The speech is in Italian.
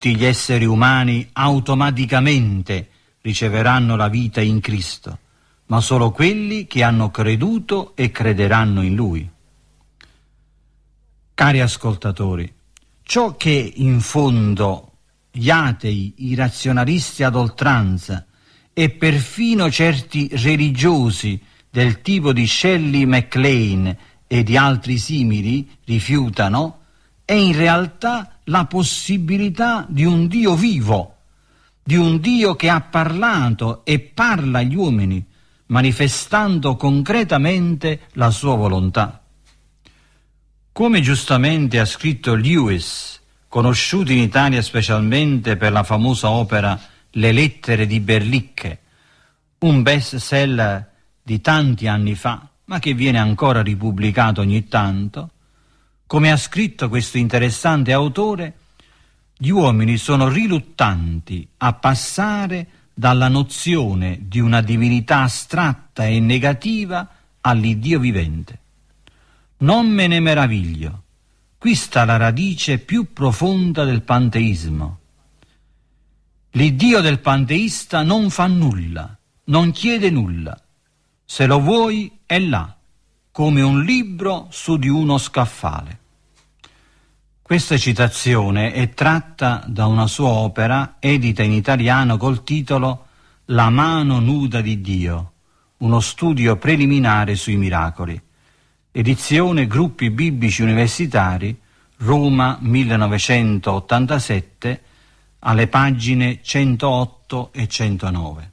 tutti gli esseri umani automaticamente riceveranno la vita in Cristo, ma solo quelli che hanno creduto e crederanno in Lui. Cari ascoltatori, ciò che in fondo gli atei, i razionalisti ad oltranza e perfino certi religiosi del tipo di Shelley MacLaine e di altri simili rifiutano è in realtà la possibilità di un Dio vivo, di un Dio che ha parlato e parla agli uomini, manifestando concretamente la sua volontà. Come giustamente ha scritto Lewis, conosciuto in Italia specialmente per la famosa opera Le lettere di Berlicche, un best seller di tanti anni fa, ma che viene ancora ripubblicato ogni tanto, come ha scritto questo interessante autore, gli uomini sono riluttanti a passare dalla nozione di una divinità astratta e negativa all'Iddio vivente. Non me ne meraviglio. Qui sta la radice più profonda del panteismo. L'Iddio del panteista non fa nulla, non chiede nulla. Se lo vuoi è là, come un libro su di uno scaffale. Questa citazione è tratta da una sua opera edita in italiano col titolo La mano nuda di Dio, uno studio preliminare sui miracoli. Edizione Gruppi Biblici Universitari, Roma 1987, alle pagine 108 e 109.